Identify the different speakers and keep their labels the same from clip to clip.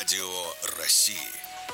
Speaker 1: Радио России.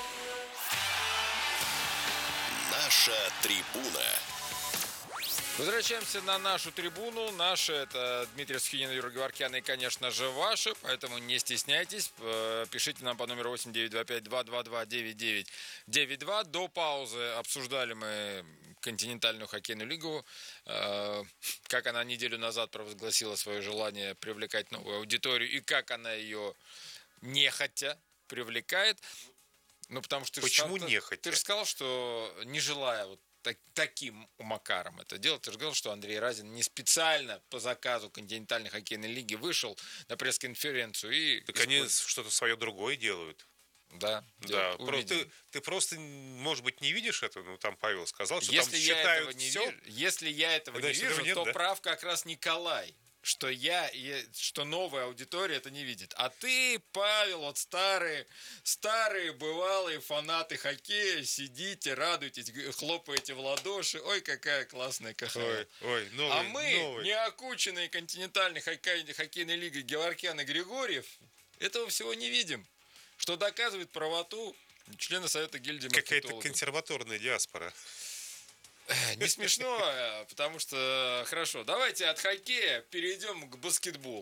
Speaker 1: Наша трибуна.
Speaker 2: Возвращаемся на нашу трибуну. Наша — это Дмитрий Сухинин, Юрий Геворкян и, конечно же, ваши. Поэтому не стесняйтесь. Пишите нам по номеру 8-925-222-9992. До паузы обсуждали мы континентальную хоккейную лигу. Как она неделю назад провозгласила свое желание привлекать новую аудиторию и как она ее нехотя привлекает. Ну, потому что
Speaker 3: Почему нехотя?
Speaker 2: Ты же сказал, что не желая вот таким макаром это делать. Ты же говорил, что Андрей Разин не специально по заказу континентальной хоккейной лиги вышел на пресс-конференцию и...
Speaker 3: Так они что-то свое другое делают.
Speaker 2: Да.
Speaker 3: Ты просто, может быть, не видишь это, но там Павел сказал, что
Speaker 2: если
Speaker 3: там
Speaker 2: я
Speaker 3: считают
Speaker 2: этого не
Speaker 3: все.
Speaker 2: вижу, если я этого не вижу,
Speaker 3: нет,
Speaker 2: то
Speaker 3: да?
Speaker 2: прав как раз Николай. Что новая аудитория это не видит. А ты, Павел, вот старые бывалые фанаты хоккея, сидите, радуйтесь, хлопаете в ладоши. Ой, какая классная КХЛ.
Speaker 3: Новый.
Speaker 2: А мы, неокученные континентальной хоккейной лигой Геворкян и Григорьев, этого всего не видим. Что доказывает правоту члена Совета гильдии маркетологов.
Speaker 3: Какая-то консерваторная диаспора.
Speaker 2: Не смешно, потому что... Хорошо, давайте от хоккея перейдем к баскетболу.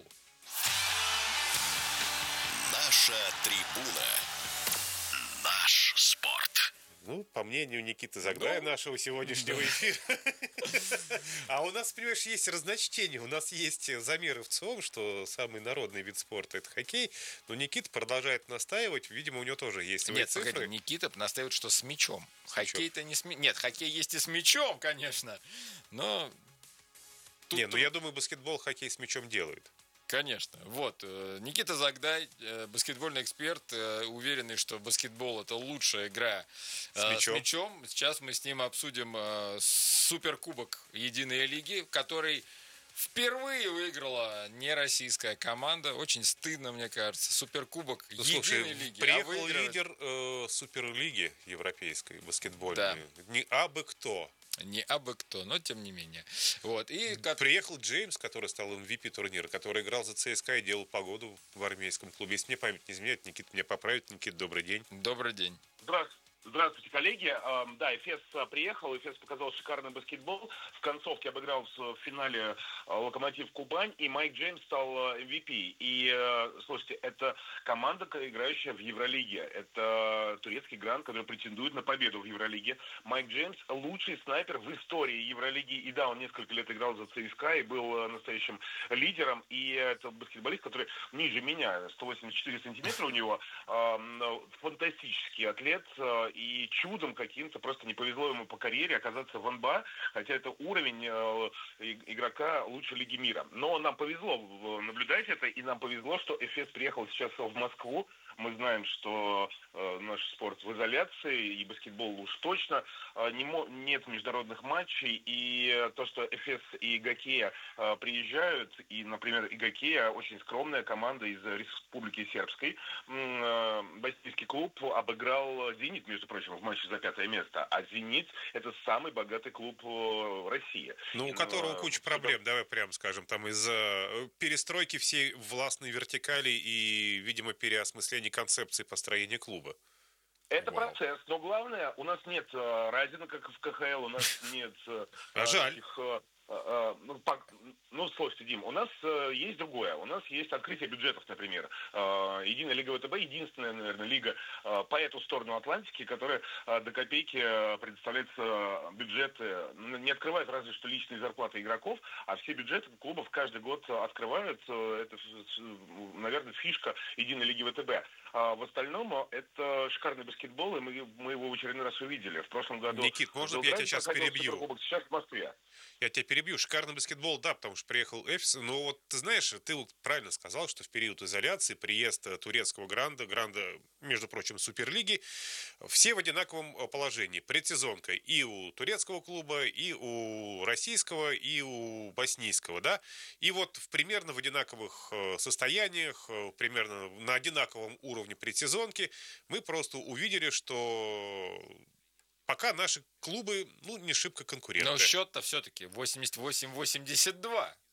Speaker 1: Наша трибуна. Наш спорт.
Speaker 3: Ну, по мнению Никиты Загдая, нашего сегодняшнего эфира. А у нас, понимаешь, есть разночтение. У нас есть замеры в ЦИОМ, что самый народный вид спорта – это хоккей. Но Никита продолжает настаивать. Видимо, у него тоже есть свои цифры.
Speaker 2: Нет, погоди, Никита настаивает, что с мячом. Хоккей-то не с мячом. Нет, хоккей есть и с мячом, конечно. Но...
Speaker 3: Ну я думаю, баскетбол хоккей с мячом делает.
Speaker 2: Конечно. Вот. Никита Загдай, баскетбольный эксперт, уверенный, что баскетбол – это лучшая игра с мячом. Сейчас мы с ним обсудим суперкубок Единой лиги, который впервые выиграла не российская команда. Очень стыдно, мне кажется. Суперкубок Единой лиги.
Speaker 3: Приехал лидер Суперлиги европейской баскетбольной. Да. Не абы кто.
Speaker 2: Не абы кто, но тем не менее. Вот. И
Speaker 3: приехал Джеймс, который стал MVP турнира, который играл за ЦСКА и делал погоду в армейском клубе. Если мне память не изменяет, Никита меня поправит. Никита, добрый день.
Speaker 2: Добрый день.
Speaker 4: Здравствуйте, коллеги. Да, Эфес приехал, Эфес показал шикарный баскетбол. В концовке обыграл в финале Локомотив Кубань, и Майк Джеймс стал MVP. И, слушайте, это команда, играющая в Евролиге. Это турецкий грант, который претендует на победу в Евролиге. Майк Джеймс – лучший снайпер в истории Евролиги. И да, он несколько лет играл за ЦСКА и был настоящим лидером. И это баскетболист, который ниже меня, 184 сантиметра у него, фантастический атлет. И чудом каким-то просто не повезло ему по карьере оказаться в НБА, хотя это уровень игрока лучшей лиги мира. Но нам повезло наблюдать это, и нам повезло, что Эфес приехал сейчас в Москву. Мы знаем, что наш спорт в изоляции, и баскетбол уж точно. Нет международных матчей, и то, что Эфес и Гокея приезжают, и, например, и Гокея очень скромная команда из Республики Сербской. Боснийский клуб обыграл «Зенит», между прочим, в матче за 5 место. А «Зенит» — это самый богатый клуб России.
Speaker 3: Ну, у которого куча проблем, давай прямо скажем, там из-за перестройки всей властной вертикали и, видимо, переосмысления концепции построения клуба.
Speaker 4: Это процесс, но главное, у нас нет Разина, как в КХЛ, у нас нет
Speaker 3: жаль.
Speaker 4: Слушайте, Дим, у нас есть другое. У нас есть открытие бюджетов, например. Единая лига ВТБ, единственная, наверное, лига по эту сторону Атлантики, которая до копейки предоставляет бюджеты, не открывает разве что личные зарплаты игроков, а все бюджеты клубов каждый год открывают. Это, наверное, фишка Единой лиги ВТБ. А в остальном это шикарный баскетбол, и мы его в очередной раз увидели. В прошлом году...
Speaker 3: Никит, можно я тебя сейчас перебью?
Speaker 4: Сейчас в Москве.
Speaker 3: Я тебя перебью. Шикарный баскетбол, да, потому что приехал Эфес. Но вот ты знаешь, ты вот правильно сказал, что в период изоляции приезд турецкого гранда, между прочим, Суперлиги, все в одинаковом положении. Предсезонка и у турецкого клуба, и у российского, и у боснийского, да. И вот примерно в одинаковых состояниях, примерно на одинаковом уровне предсезонки мы просто увидели, что пока наши клубы, не шибко конкуренты.
Speaker 2: Но счет-то все-таки 88-82.